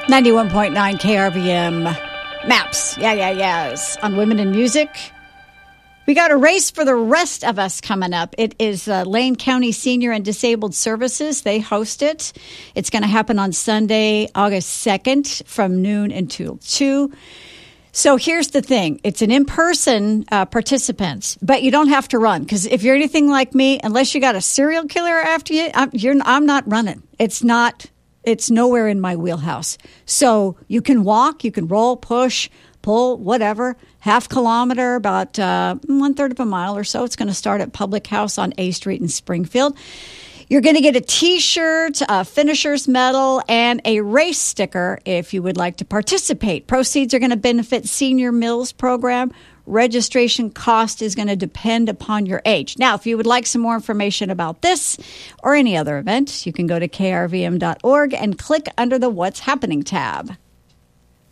91.9 KRVM Maps. Yes. On Women in Music. We got a race for the rest of us coming up. It is Lane County Senior and Disabled Services. They host it. It's going to happen on Sunday, August 2nd from noon until 2. So here's the thing. It's an in-person participants, but you don't have to run. Because if you're anything like me, unless you got a serial killer after you, I'm not running. It's nowhere in my wheelhouse. So you can walk, you can roll, push, pull, whatever. Half kilometer, about 1/3 of a mile or so. It's going to start at Public House on A Street in Springfield. You're going to get a T-shirt, a finisher's medal, and a race sticker if you would like to participate. Proceeds are going to benefit Senior Mills Program. Registration cost is going to depend upon your age. Now, if you would like some more information about this or any other event, you can go to krvm.org and click under the What's Happening tab.